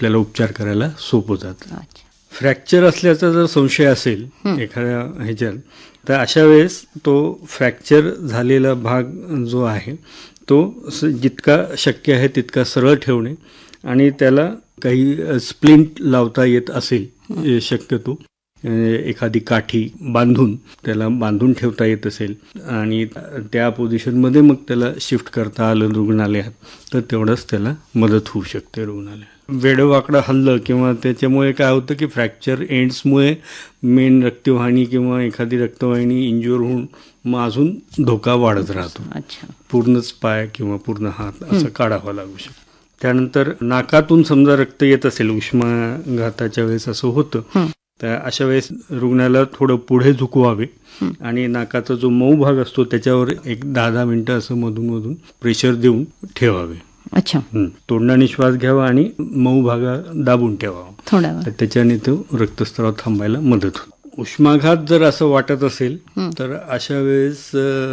आपल्याला उपचार करायला सोपं जातं. अच्छा. फ्रॅक्चर असल्याचा जर संशय असेल एखाद्या ह्याच्यात, तर अशा वेळेस तो फ्रॅक्चर झालेला भाग जो आहे तो जितका शक्य आहे तितका सरळ ठेवणे आणि त्याला काही स्प्लिंट लावता येत असेल शक्यतो, एखादी काठी बांधून त्याला बांधून ठेवता येत असेल आणि त्या पोझिशनमध्ये मग त्याला शिफ्ट करता आलं रुग्णालयात, तर तेवढंच त्याला मदत होऊ शकते रुग्णालयात. वेडवाकडं हल्लं किंवा त्याच्यामुळे काय होतं की फ्रॅक्चर एंड्समुळे मेन रक्तवाहिनी किंवा एखादी रक्तवाहिनी इंज्युअर होऊन मग अजून धोका वाढत राहतो. अच्छा. पूर्णच पाय किंवा पूर्ण हात असं काढावा लागू शकतो. त्यानंतर नाकातून समजा रक्त येत असेल, उष्माघाताच्या वेळेस असं होतं, तर अशा वेळेस रुग्णाला थोडं पुढे झुकवावे आणि नाकाचा जो मऊ भाग असतो त्याच्यावर एक 10-10 मिनिटं असं मधून मधून प्रेशर देऊन ठेवावे. अच्छा. तोंडाने श्वास घ्यावा आणि मऊ भागा दाबून ठेवावा, तर त्याच्याने तो रक्तस्राव थांबायला मदत होते. उष्माघात जर असं वाटत असेल तर अशा वेळेस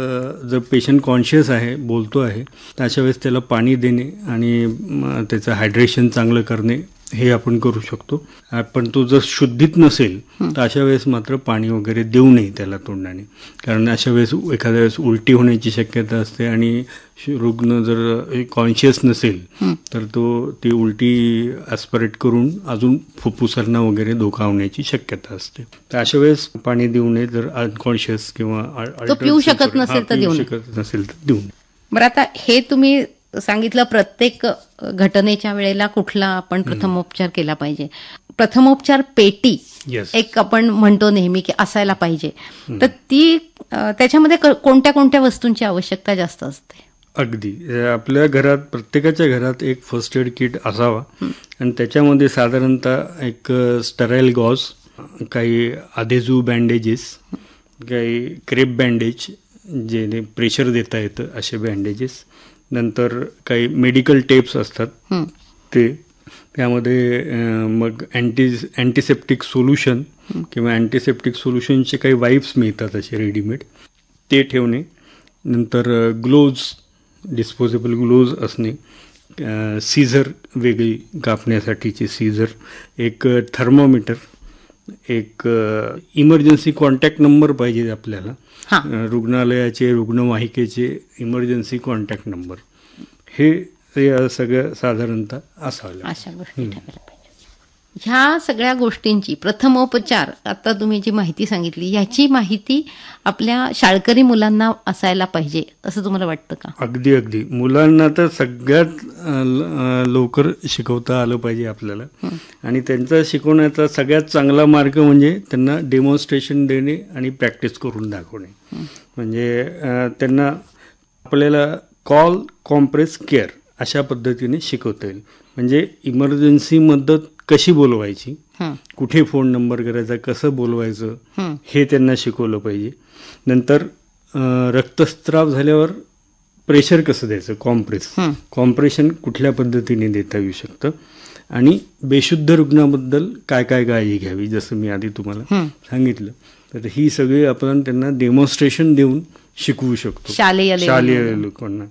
जर पेशंट कॉन्शियस आहे, बोलतो आहे, तर अशा वेळेस त्याला पाणी देणे आणि त्याचं हायड्रेशन चांगलं करणे हे आपण करू शकतो. पण तो जर शुद्धीत नसेल तर अशा वेळेस मात्र पाणी वगैरे देऊ नये त्याला तोंडाने, कारण अशा वेळेस एखाद्या वेळेस उलटी होण्याची शक्यता असते आणि रुग्ण जर कॉन्शियस नसेल तर ती उलटी ॲस्पिरेट करून अजून फुफ्फुसांना वगैरे धोका होण्याची शक्यता असते. तर अशा वेळेस पाणी देऊ नये. जर अनकॉन्शियस किंवा पिऊ शकत नसेल तर देऊ नये. बरं, आता हे तुम्ही सांगितलं प्रत्येक घटनेच्या वेळेला कुठला आपण प्रथमोपचार केला पाहिजे. प्रथमोपचार पेटी एक आपण म्हणतो नेहमी की असायला पाहिजे, तर ती त्याच्यामध्ये कोणत्या कोणत्या वस्तूंची आवश्यकता जास्त असते? अगदी आपल्या घरात, प्रत्येकाच्या घरात एक फर्स्ट एड किट असावा आणि त्याच्यामध्ये साधारणतः एक स्टराईल गॉज, काही आधेजू बँडेजेस, काही क्रेप बँडेज जेने प्रेशर देता येतं असे बँडेजेस, नंतर काही मेडिकल टेप्स असतात त्यामध्ये मग अँटीसेप्टिक सोल्युशन किंवा अँटीसेप्टिक सोल्युशनचे काही वाईप्स मिळतात असे रेडीमेड, ते ठेवणे. नंतर ग्लोव्ज, डिस्पोजेबल ग्लोव्ज असणे, सीझर वेगळी कापण्यासाठीची सीझर, एक थर्मोमीटर, एक इमर्जन्सी कॉन्टॅक्ट नंबर पाहिजे आपल्याला, रुग्णालयाचे रुग्णवाहिकेचे इमर्जन्सी कॉन्टॅक्ट नंबर, हे सगळं साधारणतः असावं. अशा गोष्टी ठेवायला पाहिजे. ह्या सगळ्या गोष्टींची प्रथमोपचार, आता तुम्ही जी माहिती सांगितली याची माहिती आपल्या शाळकरी मुलांना असायला पाहिजे असं तुम्हाला वाटतं का? अगदी अगदी. मुलांना तर सगळ्यात लवकर शिकवता आलं पाहिजे आपल्याला आणि त्यांचा शिकवण्याचा सगळ्यात चांगला मार्ग म्हणजे त्यांना डेमॉन्स्ट्रेशन देणे आणि प्रॅक्टिस करून दाखवणे. म्हणजे त्यांना आपल्याला कॉल, कॉम्प्रेस, केअर अशा पद्धतीने शिकवता येईल. म्हणजे इमर्जन्सी मदत कशी बोलवायची, कुठे फोन नंबर करायचा, कसं बोलवायचं हे त्यांना शिकवलं पाहिजे. नंतर रक्तस्राव झाल्यावर प्रेशर कसं द्यायचं, कॉम्प्रेशन कुठल्या पद्धतीने देता येऊ शकतं आणि बेशुद्ध रुग्णाबद्दल काय काय काळजी घ्यावी, जसं मी आधी तुम्हाला सांगितलं. तर ही सगळी आपण त्यांना डेमॉन्स्ट्रेशन देऊन शिकवू शकतो शालेय लोकांना.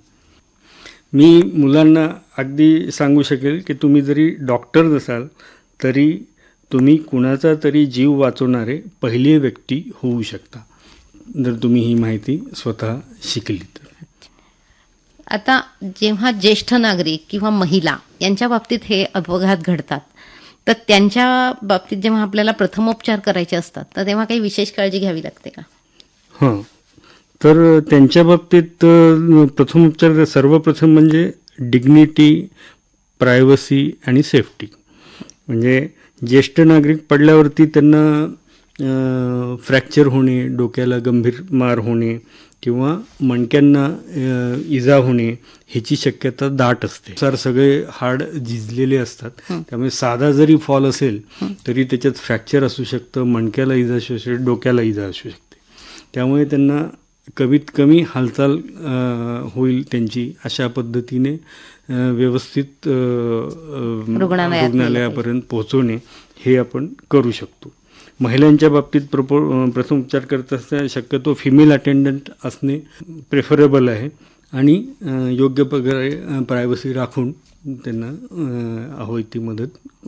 मी मुलांना अगदी सांगू शकेल की तुम्ही जरी डॉक्टर नसाल तरी तुम्ही कुणाचा तरी जीव वाचवणारे पहिली व्यक्ती होऊ शकता जर तुम्ही ही माहिती स्वतः शिकली तर. आता जेव्हा ज्येष्ठ नागरिक किंवा महिला यांच्या बाबतीत हे अपघात घडतात, तर त्यांच्या बाबतीत जेव्हा आपल्याला प्रथमोपचार करायचे असतात तर तेव्हा काही विशेष काळजी घ्यावी लागते का? हां, तर त्यांच्या बाबतीत प्रथमोपचार सर्वप्रथम म्हणजे डिग्निटी, प्रायव्हसी आणि सेफ्टी. म्हणजे ज्येष्ठ नागरिक पडल्यावरती त्यांना फ्रॅक्चर होणे, डोक्याला गंभीर मार होणे किंवा मणक्यांना इजा होणे ह्याची शक्यता दाट असते. सगळे हाड झिजलेले असतात, त्यामुळे साधा जरी फॉल असेल तरी त्याच्यात फ्रॅक्चर असू शकतं, मणक्याला इजा असू शकते, डोक्याला इजा असू शकते. त्यामुळे त्यांना कमीत कमी हालचाल होईल त्यांची अशा पद्धतीने व्यवस्थित रुग्णालयापर्यंत पोहोचवणे हे आपण करू शकतो. महिलांच्या बाबतीत प्रथमोपचार करत असताना शक्यतो फिमेल अटेंडंट असणे प्रेफरेबल आहे आणि योग्य प्रकारे प्रायव्हसी राखून त्यांना हवी ती मदत